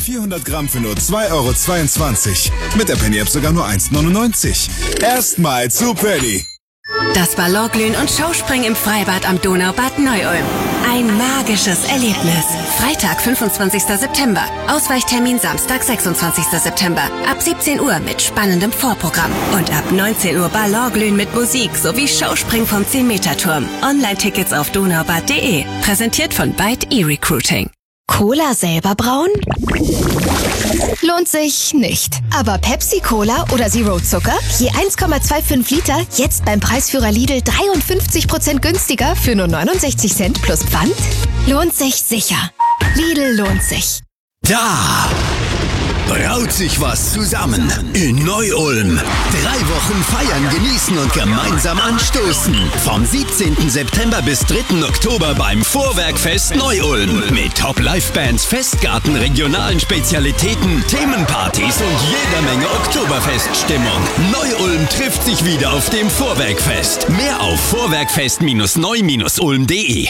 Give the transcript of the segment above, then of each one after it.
400 Gramm für nur 2,22 €. Mit der Penny-App sogar nur 1,99 €. Erstmal zu Penny. Das Ballonglühen und Showspringen im Freibad am Donaubad Neu-Ulm. Ein magisches Erlebnis. Freitag, 25. September. Ausweichtermin Samstag, 26. September. Ab 17 Uhr mit spannendem Vorprogramm. Und ab 19 Uhr Ballonglühen mit Musik sowie Showspringen vom 10-Meter-Turm. Online-Tickets auf donaubad.de. Präsentiert von Byte eRecruiting. Cola selber brauen? Lohnt sich nicht. Aber Pepsi-Cola oder Zero Zucker? Je 1,25 Liter, jetzt beim Preisführer Lidl 53% günstiger für nur 69 Cent plus Pfand? Lohnt sich sicher. Lidl lohnt sich. Da braut sich was zusammen in Neu-Ulm. 3 Wochen feiern, genießen und gemeinsam anstoßen. Vom 17. September bis 3. Oktober beim Vorwerkfest Neu-Ulm. Mit Top-Live-Bands, Festgarten, regionalen Spezialitäten, Themenpartys und jeder Menge Oktoberfeststimmung. Neu-Ulm trifft sich wieder auf dem Vorwerkfest. Mehr auf vorwerkfest-neu-ulm.de.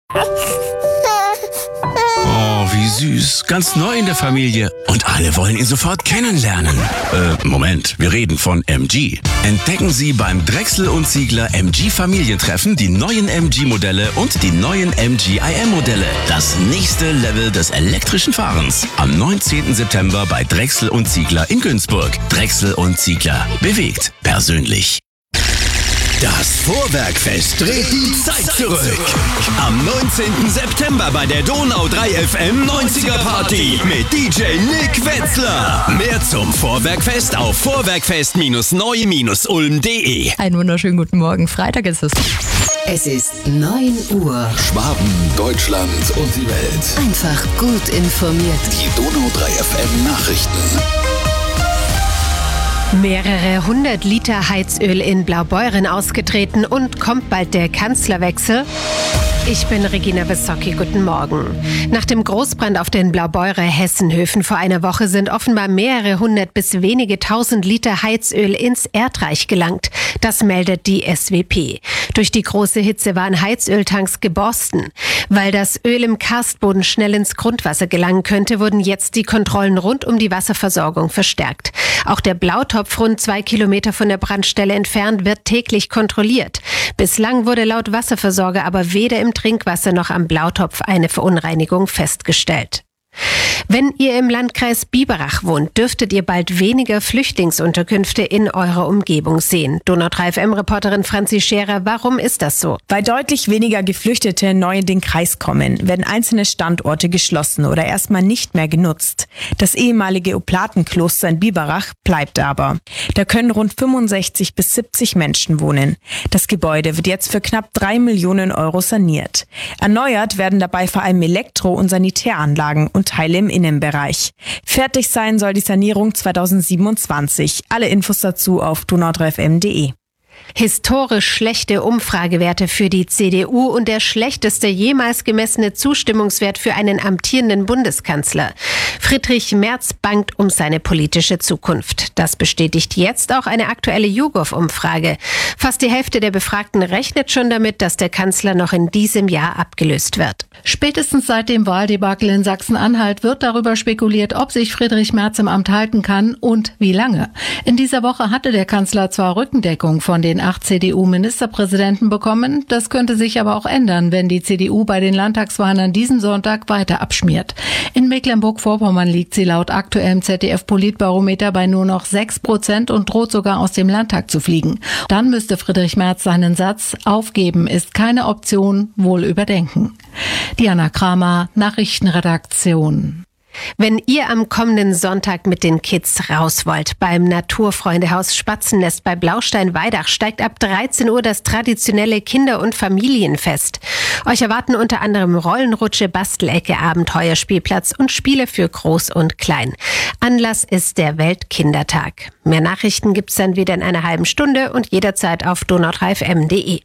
Oh, wie süß. Ganz neu in der Familie. Und alle wollen ihn sofort kennenlernen. Moment, wir reden von MG. Entdecken Sie beim Drechsel und Ziegler MG Familientreffen die neuen MG-Modelle und die neuen MG IM-Modelle. Das nächste Level des elektrischen Fahrens. Am 19. September bei Drechsel und Ziegler in Günzburg. Drechsel und Ziegler. Bewegt persönlich. Das Vorwerkfest dreht die Zeit zurück. Am 19. September bei der Donau 3 FM 90er Party mit DJ Nick Wetzler. Mehr zum Vorwerkfest auf vorwerkfest-neu-ulm.de. Einen wunderschönen guten Morgen. Freitag ist es. Es ist 9 Uhr. Schwaben, Deutschland und die Welt. Einfach gut informiert. Die Donau 3 FM Nachrichten. Mehrere 100 Liter Heizöl in Blaubeuren ausgetreten und kommt bald der Kanzlerwechsel? Ich bin Regina Wissocki, guten Morgen. Nach dem Großbrand auf den Blaubeurer Hessenhöfen vor einer Woche sind offenbar mehrere 100 bis wenige 1000 Liter Heizöl ins Erdreich gelangt. Das meldet die SWP. Durch die große Hitze waren Heizöltanks geborsten. Weil das Öl im Karstboden schnell ins Grundwasser gelangen könnte, wurden jetzt die Kontrollen rund um die Wasserversorgung verstärkt. Auch der Blautopf, rund 2 Kilometer von der Brandstelle entfernt, wird täglich kontrolliert. Bislang wurde laut Wasserversorger aber weder im Trinkwasser noch am Blautopf eine Verunreinigung festgestellt. Wenn ihr im Landkreis Biberach wohnt, dürftet ihr bald weniger Flüchtlingsunterkünfte in eurer Umgebung sehen. Donau 3 FM-Reporterin Franzi Scherer, warum ist das so? Weil deutlich weniger Geflüchtete neu in den Kreis kommen, werden einzelne Standorte geschlossen oder erstmal nicht mehr genutzt. Das ehemalige Oplatenkloster in Biberach bleibt aber. Da können rund 65 bis 70 Menschen wohnen. Das Gebäude wird jetzt für knapp 3 Millionen Euro saniert. Erneuert werden dabei vor allem Elektro- und Sanitäranlagen und Teile im Innenbereich. Fertig sein soll die Sanierung 2027. Alle Infos dazu auf donau3fm.de. Historisch schlechte Umfragewerte für die CDU und der schlechteste jemals gemessene Zustimmungswert für einen amtierenden Bundeskanzler. Friedrich Merz bangt um seine politische Zukunft. Das bestätigt jetzt auch eine aktuelle YouGov-Umfrage. Fast die Hälfte der Befragten rechnet schon damit, dass der Kanzler noch in diesem Jahr abgelöst wird. Spätestens seit dem Wahldebakel in Sachsen-Anhalt wird darüber spekuliert, ob sich Friedrich Merz im Amt halten kann und wie lange. In dieser Woche hatte der Kanzler zwar Rückendeckung von den 8 CDU-Ministerpräsidenten bekommen. Das könnte sich aber auch ändern, wenn die CDU bei den Landtagswahlen an diesem Sonntag weiter abschmiert. In Mecklenburg-Vorpommern liegt sie laut aktuellem ZDF-Politbarometer bei nur noch 6% und droht sogar aus dem Landtag zu fliegen. Dann müsste Friedrich Merz seinen Satz "Aufgeben ist keine Option" wohl überdenken. Diana Kramer, Nachrichtenredaktion. Wenn ihr am kommenden Sonntag mit den Kids raus wollt, beim Naturfreundehaus Spatzennest bei Blaustein-Weidach steigt ab 13 Uhr das traditionelle Kinder- und Familienfest. Euch erwarten unter anderem Rollenrutsche, Bastelecke, Abenteuerspielplatz und Spiele für Groß und Klein. Anlass ist der Weltkindertag. Mehr Nachrichten gibt's dann wieder in einer halben Stunde und jederzeit auf donau3fm.de.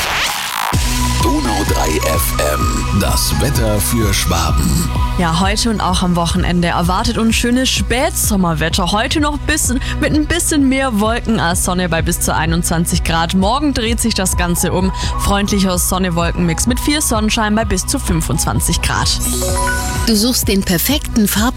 Donau 3 FM, das Wetter für Schwaben. Ja, heute und auch am Wochenende erwartet uns schönes Spätsommerwetter. Heute noch mit ein bisschen mehr Wolken als Sonne bei bis zu 21 Grad. Morgen dreht sich das Ganze um. Freundlicher Sonne-Wolken-Mix mit viel Sonnenschein bei bis zu 25 Grad. Du suchst den perfekten